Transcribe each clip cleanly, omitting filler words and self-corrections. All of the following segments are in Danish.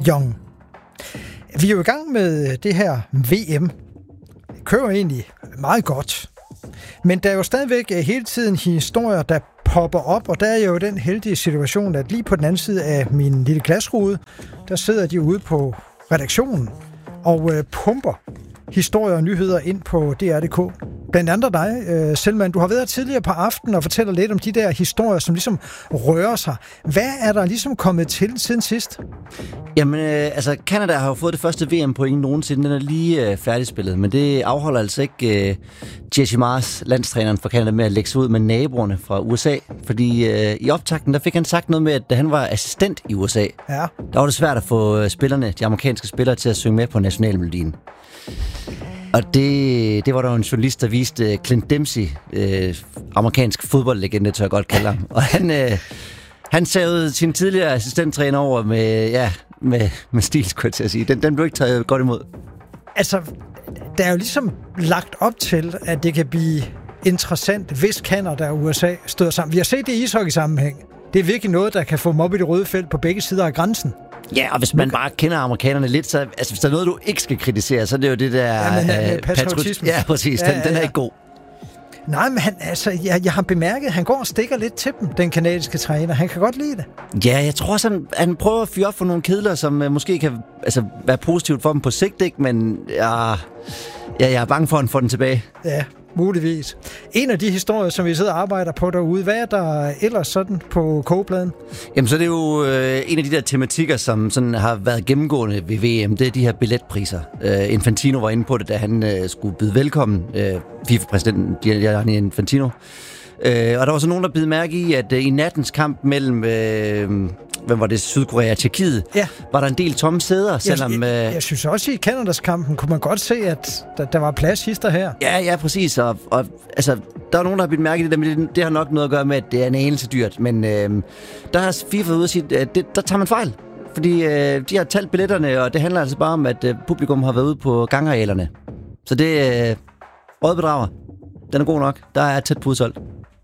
Young. Vi er jo i gang med det her VM. Det kører egentlig meget godt. Men der er jo stadigvæk hele tiden historier, der popper op, og der er jo den heldige situation, at lige på den anden side af min lille glasrude, der sidder de ude på redaktionen og pumper historier og nyheder ind på DR.dk. Blandt andet dig, Selman. Du har været tidligere på aftenen og fortæller lidt om de der historier, som ligesom rører sig. Hvad er der ligesom kommet til siden sidst? Jamen, Canada har jo fået det første VM-point nogensinde. Den er lige færdigspillet, men det afholder altså ikke Jesse Mars, landstræneren for Canada, med at lægge sig ud med naboerne fra USA. Fordi i optakten, der fik han sagt noget med, at da han var assistent i USA, der var det svært at få spillerne, de amerikanske spillere, til at synge med på nationalmelodien. Og det var der jo en journalist, der viste Clint Dempsey, amerikansk fodboldlegende, tør jeg godt kalde ham. Og han savede sin tidligere assistenttræner over med stil, skulle jeg til at sige. Den blev ikke taget godt imod. Altså, der er jo ligesom lagt op til, at det kan blive interessant, hvis Canada og USA støder sammen. Vi har set det i ishockey-sammenhæng. Det er virkelig noget, der kan få dem op i det røde felt på begge sider af grænsen. Ja, og hvis man bare kender amerikanerne lidt, så hvis der er noget, du ikke skal kritisere, så er det jo det der... patriotisme. Ja, præcis. Den er ikke god. Nej, men jeg har bemærket, at han går og stikker lidt til dem, den kanadiske træner. Han kan godt lide det. Ja, jeg tror også, han prøver at fyre op for nogle kedler, som måske kan være positivt for dem på sigt, ikke? Men jeg er bange for, at han får den tilbage. Ja, muligvis. En af de historier, som vi sidder og arbejder på derude, hvad er der ellers sådan på kogepladen? Jamen, så er det jo en af de der tematikker, som sådan har været gennemgående ved VM. Det er de her billetpriser. Infantino var inde på det, da han skulle byde velkommen. FIFA-præsidenten Gianni Infantino. Og der var så nogen, der bed mærke i, at i nattens kamp mellem... hvem var det? Sydkorea og Tjekkiet, var der en del tomme sæder, selvom... Jeg synes også, i Canadas kampen kunne man godt se, at der var plads hister her. Ja, præcis. Og der er nogen, der har bidt mærke i det, men det har nok noget at gøre med, at det er en anelse dyrt. Men der har FIFA ude at sige, at der tager man fejl. Fordi de har talt billetterne, og det handler altså bare om, at publikum har været ude på gangarealerne. Så det er rådbedrager. Den er god nok. Der er tæt på udsolgt.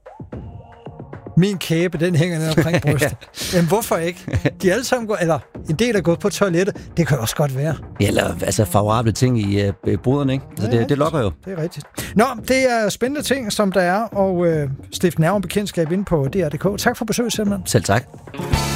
Min kæbe, den hænger ned omkring brystet. Men hvorfor ikke? De alle sammen går, eller en del er gået på toilettet. Det kan også godt være. Eller favorable ting i boderne, ikke? Altså, det lokker jo. Det er rigtigt. Nå, det er spændende ting, som der er, og stifte nærmere bekendtskab inde på DR.dk. Tak for besøget, Selman. Selv tak.